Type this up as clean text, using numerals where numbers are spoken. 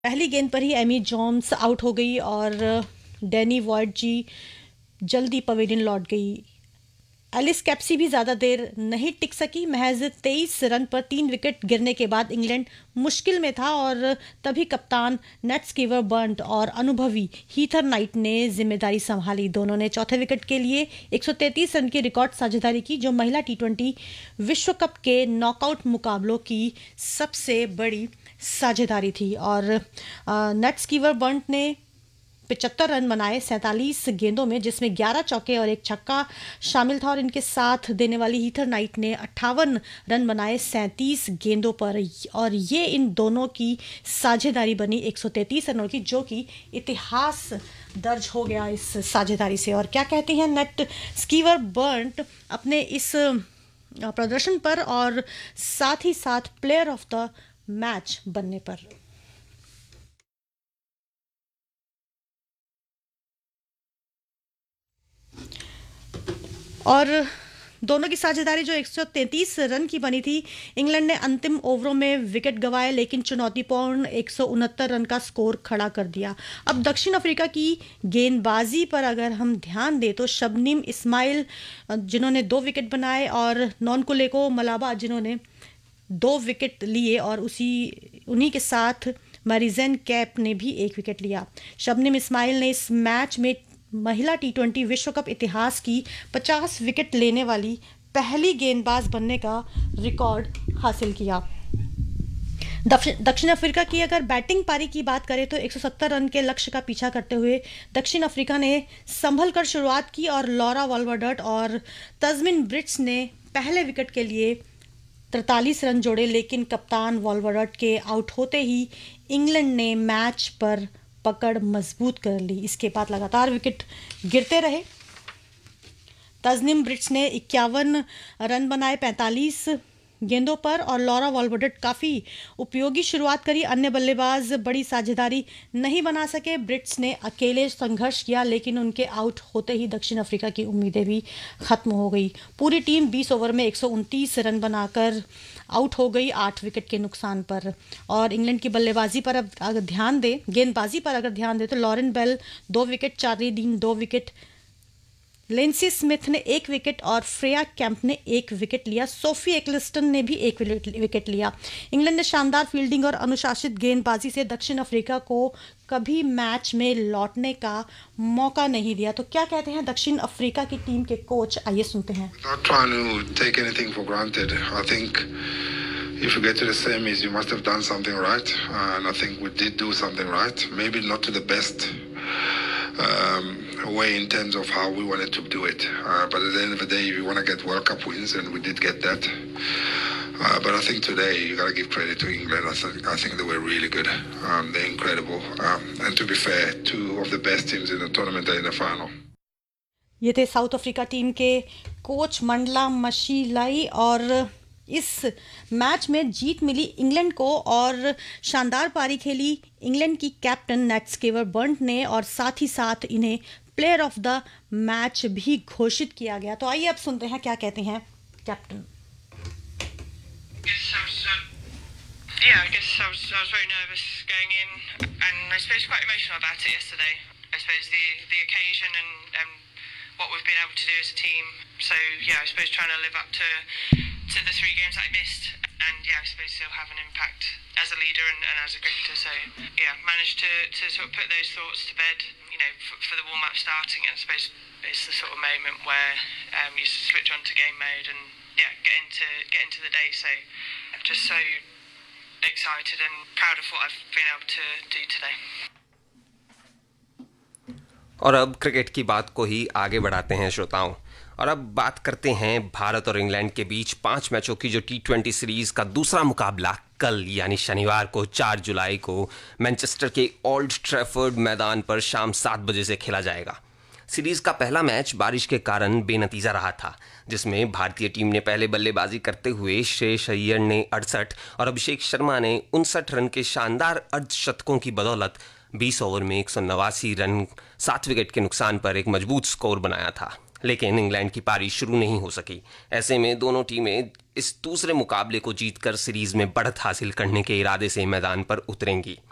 पहली गेंद पर ही एमी जॉन्स आउट हो गई और डैनी वॉयट जी जल्दी पवेलियन लौट गई। एलिस कैप्सी भी ज़्यादा देर नहीं टिक सकी। महज 23 रन पर 3 विकेट गिरने के बाद इंग्लैंड मुश्किल में था और तभी कप्तान नेट स्कीवर बर्न्ट और अनुभवी हीथर नाइट ने जिम्मेदारी संभाली। दोनों ने चौथे विकेट के लिए 133 रन की रिकॉर्ड साझेदारी की, जो महिला टी20 विश्व कप के नॉकआउट मुकाबलों की सबसे बड़ी साझेदारी थी। और नेट स्कीवर बर्न्ट ने 75 रन बनाए 47 गेंदों में, जिसमें 11 चौके और एक छक्का शामिल था। और इनके साथ देने वाली हीथर नाइट ने 58 रन बनाए 37 गेंदों पर, और ये इन दोनों की साझेदारी बनी 133 रनों की, जो कि इतिहास दर्ज हो गया इस साझेदारी से। और क्या कहती हैं नेट स्कीवर बर्न्ट अपने इस प्रदर्शन पर और साथ ही साथ प्लेयर ऑफ द मैच बनने पर? और दोनों की साझेदारी जो 133 रन की बनी थी, इंग्लैंड ने अंतिम ओवरों में विकेट गंवाए, लेकिन चुनौतीपूर्ण 169 रन का स्कोर खड़ा कर दिया। अब दक्षिण अफ्रीका की गेंदबाजी पर अगर हम ध्यान दें तो शबनीम इस्माइल जिन्होंने 2 विकेट बनाए और नॉनकुलेको मलाबा जिन्होंने 2 विकेट लिए, और उन्हीं के साथ मैरिजेन कैप ने भी 1 विकेट लिया। शबनीम इस्माइल ने इस मैच में महिला टी20 विश्व कप इतिहास की 50 विकेट लेने वाली पहली गेंदबाज बनने का रिकॉर्ड हासिल किया। दक्षिण अफ्रीका की अगर बैटिंग पारी की बात करें तो 170 रन के लक्ष्य का पीछा करते हुए दक्षिण अफ्रीका ने संभल कर शुरुआत की और लॉरा वॉल्वरडर्ट और तस्मिन ब्रिट्स ने पहले विकेट के लिए 43 रन जोड़े, लेकिन कप्तान वॉल्वरडर्ट के आउट होते ही इंग्लैंड ने मैच पर पकड़ मजबूत कर ली। इसके बाद लगातार विकेट गिरते रहे। तस्निम ब्रिट्स ने 51 रन बनाए 45 गेंदों पर, और लॉरा वॉल्वरडर्ट काफ़ी उपयोगी शुरुआत करी। अन्य बल्लेबाज बड़ी साझेदारी नहीं बना सके। ब्रिट्स ने अकेले संघर्ष किया, लेकिन उनके आउट होते ही दक्षिण अफ्रीका की उम्मीदें भी खत्म हो गई। पूरी टीम 20 ओवर में 129 रन बनाकर आउट हो गई 8 विकेट के नुकसान पर। और इंग्लैंड की बल्लेबाजी पर अब अगर ध्यान दें, गेंदबाजी पर अगर ध्यान दें तो Lauren bell 2 wicket, Charlie dean 2 wicket, लेंसी Smith ने 1 विकेट और फ्रेया कैंप ने 1 विकेट लिया। सोफी एक्लिस्टन ने भी 1 विकेट लिया। इंग्लैंड ने शानदार फील्डिंग और अनुशासित गेंदबाजी से दक्षिण अफ्रीका को कभी मैच में लौटने का मौका नहीं दिया। तो क्या कहते हैं दक्षिण अफ्रीका की टीम के कोच, आइए सुनते हैं। Not trying to take anything for granted. I think if you get to the semis, you must have done something right, and I think we did do something right. Maybe not to the best way in terms of how we wanted to do it. But at the end of the day, we want to get World Cup wins, and we did get that. But I think today you got to give credit to England. I think they were really good. They're incredible. And to be fair, 2 of the best teams in the tournament are in the final. ये थे south Africa team के coach Mandla मशीलाई। और इस match में जीत मिली England को, और शानदार पारी खेली इंग्लैंड की कैप्टन नेट स्कीवर बर्न्ट ने, और साथ ही साथ इन्हें प्लेयर ऑफ द मैच भी घोषित किया गया। तो आइए अब सुनते हैं क्या कहते हैं captain. Yeah, I guess I was very nervous going in, and I suppose quite emotional about it yesterday. I suppose the occasion and what we've been able to do as a team. So yeah, I suppose trying to live up to the 3 games I missed, and yeah, I suppose still have an impact as a leader and as a cricketer. So yeah, managed to sort of put those thoughts to bed. You know, for the warm up starting, and I suppose it's the sort of moment where you switch on to game mode and yeah, get into the day. So just so excited and proud of what I've been able to do today. और अब cricket की बात को ही आगे बढ़ाते हैं श्रोताओं, और अब बात करते हैं भारत और इंग्लैंड के बीच 5 मैचों की जो टी20 सीरीज़ का दूसरा मुकाबला कल यानी शनिवार को 4 जुलाई को मैनचेस्टर के ओल्ड ट्रैफर्ड मैदान पर शाम 7 बजे से खेला जाएगा। सीरीज़ का पहला मैच बारिश के कारण बेनतीजा रहा था, जिसमें भारतीय टीम ने पहले बल्लेबाजी करते हुए श्रेयस अय्यर ने 68 और अभिषेक शर्मा ने 59 रन के शानदार अर्धशतकों की बदौलत 20 ओवर में 189 रन 7 विकेट के नुकसान पर एक मजबूत स्कोर बनाया था। लेकिन इंग्लैंड की पारी शुरू नहीं हो सकी। ऐसे में दोनों टीमें इस दूसरे मुकाबले को जीतकर सीरीज में बढ़त हासिल करने के इरादे से मैदान पर उतरेंगी।